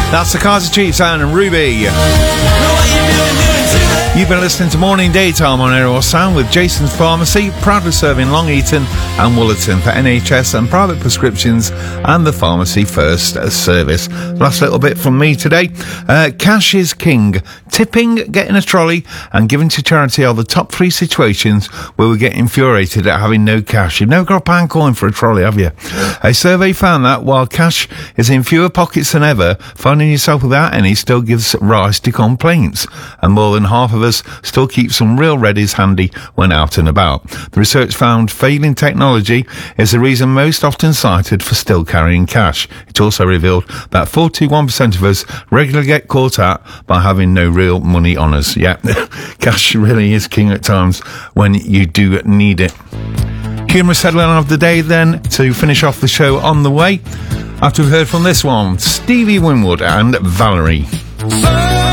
That's the Kaiser Chiefs and Ruby. You've been listening to Morning Daytime on Aerial Sound with Jason's Pharmacy, proudly serving Long Eaton and Woolerton for NHS and private prescriptions and the Pharmacy First service. Last little bit from me today. Cash is king. Tipping, getting a trolley and giving to charity are the top three situations where we get infuriated at having no cash. You've never got a pound coin for a trolley, have you? A survey found that while cash is in fewer pockets than ever, finding yourself without any still gives rise to complaints. And more than half of us still keep some real readies handy when out and about. The research found failing technology is the reason most often cited for still carrying cash. It also revealed that 41% of us regularly get caught out by having no real money on us. Yeah, cash really is king at times when you do need it. Humorous headline of the day then to finish off the show on the way. After we've heard from this one, Stevie Winwood and Valerie.